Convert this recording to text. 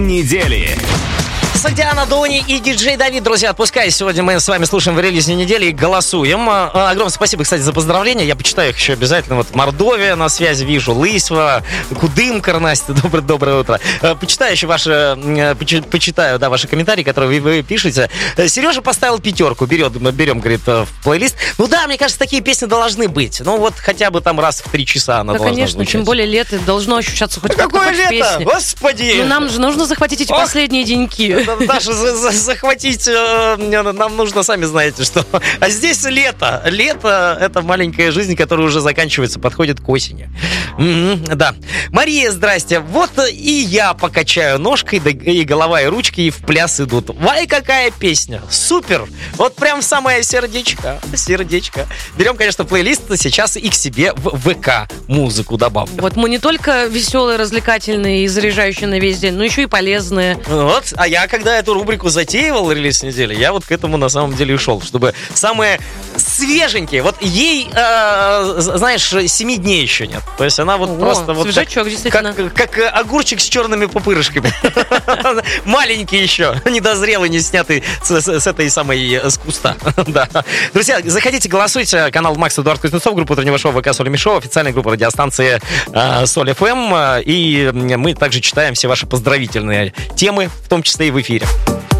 недели. Диана Дони и диджей Давид, друзья, отпускай. Сегодня мы с вами слушаем в релизе недели и голосуем. Огромное спасибо, кстати, за поздравления. Я почитаю их еще обязательно. Вот Мордовия на связи вижу, Лысьва, Кудымкар, Настя, доброе утро. Почитаю еще ваши комментарии, которые вы пишете. Сережа поставил 5, берем, говорит, в плейлист. Ну да, мне кажется, такие песни должны быть. Ну вот хотя бы там раз в 3 часа она должна конечно, звучать. Тем более лето должно ощущаться хоть как-то, Какое хоть лето? песни. Господи! Ну нам же нужно захватить эти последние деньки. Даша, захватить нам нужно, сами знаете, что. А здесь лето. Лето — это маленькая жизнь, которая уже заканчивается, подходит к осени. Да. Мария, здрасте. Вот и я покачаю ножкой, да и голова, и ручки, и в пляс идут. Вай, какая песня. Супер. Вот прям самое сердечко. Берем, конечно, плейлист сейчас и к себе в ВК музыку добавлю. Вот мы не только веселые, развлекательные и заряжающие на весь день, но еще и полезные. Вот, а я когда эту рубрику затеивал, релиз недели, я вот к этому на самом деле и шел, чтобы самые свеженькие, вот ей, знаешь, 7 дней еще нет. То есть она вот просто вот свежачок, действительно. Как огурчик с черными пупырышками. Маленький еще, недозрелый, не снятый с этой самой, с куста. Да. Друзья, заходите, голосуйте. Канал Макс Эдуард Кузнецов, группа утреннего шоу ВК Соль Шоу, официальная группа радиостанции Соль ФМ. И мы также читаем все ваши поздравительные темы, в том числе и в эфире.